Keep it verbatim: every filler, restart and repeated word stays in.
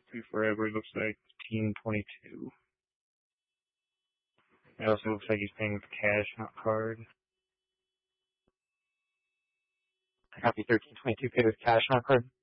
Two Forever looks like fifteen twenty-two. It also looks like he's paying with cash, not card. Copy thirteen twenty-two, pay with cash, not card.